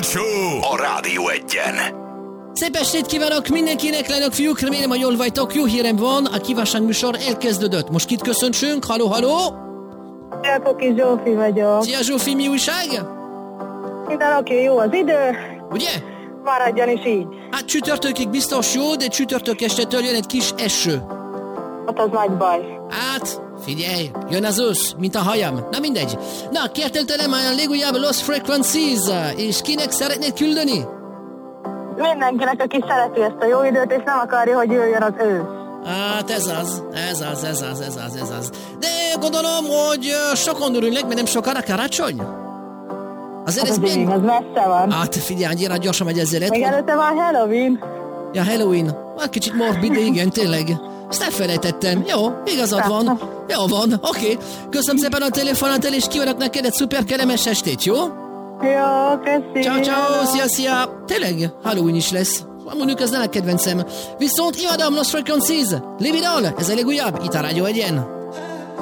Show a Rádió Egyen. Szép estét kívánok mindenkinek, lányok, fiúk, remélem, hogy jól vagytok. Jó hírem van, a kívánság műsor elkezdődött. Most kit köszöntsünk? Halló, halló! Szia, Poki, Zsófi vagyok. Szia, Zsófi, mi újság? Minden oké, jó az idő. Ugye? Maradjon is így. Hát csütörtökig biztos jó, de csütörtök estetől jön egy kis eső. Hát az nagy baj. Hát, figyelj, jön az ősz, mint a hajam. Na mindegy. Na, kértél tőlem a legújabb Lost Frequencies, és kinek szeretnéd küldeni? Mindenkinek, aki szereti ezt a jó időt, és nem akarja, hogy jöjjön az ősz. Hát ez az. De gondolom, hogy sokan örülnek, mert nem sokára karácsony. Azért Hát ez messze van. Hát figyelj, annyira gyorsan megy ezzel. Még előtte van Halloween. Ja, Halloween. Hát kicsit morbid, de igen, tényleg. Ezt elfelejtettem. Jó, igazad van. Jó van, oké. Köszönöm szépen a telefonát, és kívánok neked egy szuper kellemes estét, jó? Jó, köszi. Ciao, szia. Tényleg, Halloween is lesz. Mondjuk ez nem a kedvencem. Viszont imádom Lost Frequencies. Live it all, ez a legújabb, itt a Rádió Egyen.